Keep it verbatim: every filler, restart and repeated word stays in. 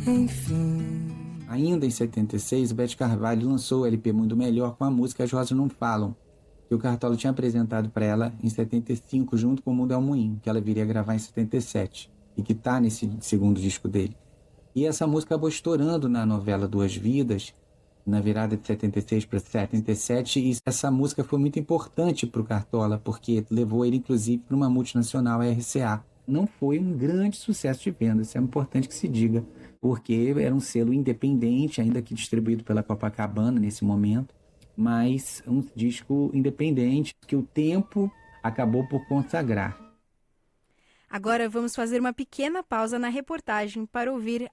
enfim. Ainda em setenta e seis, Beth Carvalho lançou o L P Mundo Melhor com a música As Rosas Não Falam, que o Cartola tinha apresentado para ela em setenta e cinco, junto com O Mundo é um Moinho, que ela viria a gravar em setenta e sete, e que está nesse segundo disco dele. E essa música acabou estourando na novela Duas Vidas, na virada de setenta e seis para setenta e sete, e essa música foi muito importante para o Cartola, porque levou ele, inclusive, para uma multinacional, a R C A. Não foi um grande sucesso de venda, isso é importante que se diga, porque era um selo independente, ainda que distribuído pela Copacabana nesse momento, mas um disco independente que o tempo acabou por consagrar. Agora vamos fazer uma pequena pausa na reportagem para ouvir